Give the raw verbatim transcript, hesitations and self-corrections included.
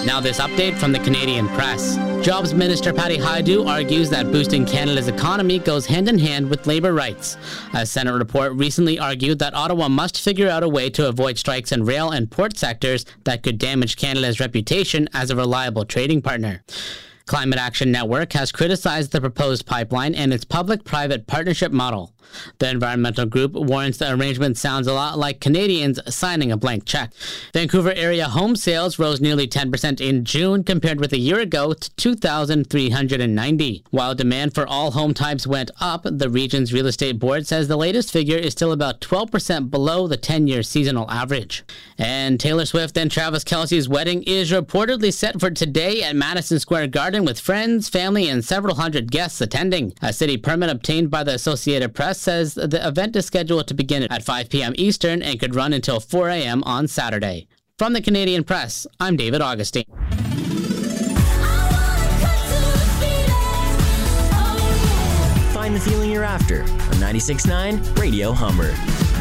Now this update from the Canadian Press. Jobs Minister Patty Hajdu argues that boosting Canada's economy goes hand in hand with labor rights. A Senate report recently argued that Ottawa must figure out a way to avoid strikes in rail and port sectors that could damage Canada's reputation as a reliable trading partner. Climate Action Network has criticized the proposed pipeline and its public-private partnership model. The environmental group warns the arrangement sounds a lot like Canadians signing a blank check. Vancouver area home sales rose nearly ten percent in June compared with a year ago to two thousand three hundred ninety. While demand for all home types went up, the region's real estate board says the latest figure is still about twelve percent below the ten-year seasonal average. And Taylor Swift and Travis Kelce's wedding is reportedly set for today at Madison Square Garden with friends, family, and several hundred guests attending. A city permit obtained by the Associated Press says the event is scheduled to begin at five p.m. Eastern and could run until four a.m. on Saturday. From the Canadian Press, I'm David Augustine. Find the feeling you're after on ninety-six point nine Radio Humber.